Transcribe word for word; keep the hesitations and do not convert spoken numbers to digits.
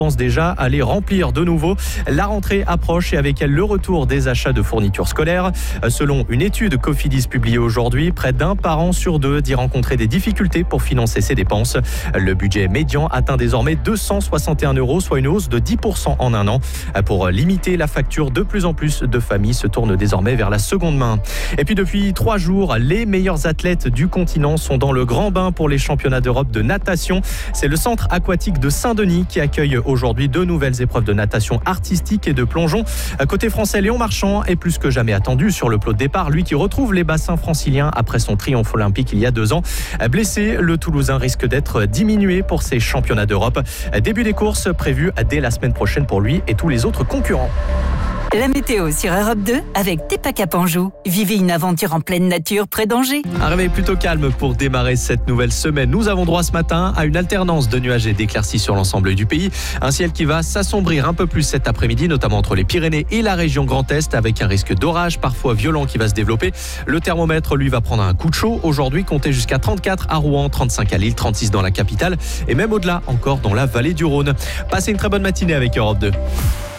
pense déjà à les remplir de nouveau. La rentrée approche et avec elle le retour des achats de fournitures scolaires. Selon une étude Cofidis publiée aujourd'hui, près d'un parent sur deux dit rencontrer des difficultés pour financer ses dépenses. Le budget médian atteint désormais deux cent soixante et un euros, soit une hausse de dix pour cent en un an. Pour limiter la facture, de plus en plus de familles se tournent désormais vers la seconde main. Et puis depuis trois jours, les meilleurs athlètes du continent sont dans le grand bain pour les championnats d'Europe de natation. C'est le centre aquatique de Saint-Denis qui accueille aujourd'hui deux nouvelles épreuves de natation artistique et de plongeon. Côté français, Léon Marchand est plus que jamais attendu sur le plot de départ. Lui qui retrouve les bassins franciliens après son triomphe olympique il y a deux ans. Blessé, le Toulousain risque d'être diminué pour ces championnats d'Europe. Début des courses prévu dès la semaine prochaine pour lui et tous les autres concurrents. La météo sur Europe deux avec Tepa Cap Anjou. Vivez une aventure en pleine nature près d'Angers. Un réveil plutôt calme pour démarrer cette nouvelle semaine. Nous avons droit ce matin à une alternance de nuages et d'éclaircies sur l'ensemble du pays. Un ciel qui va s'assombrir un peu plus cet après-midi, notamment entre les Pyrénées et la région Grand Est, avec un risque d'orage parfois violent qui va se développer. Le thermomètre, lui, va prendre un coup de chaud. Aujourd'hui, comptez jusqu'à trente-quatre à Rouen, trente-cinq à Lille, trente-six dans la capitale et même au-delà encore dans la vallée du Rhône. Passez une très bonne matinée avec Europe deux.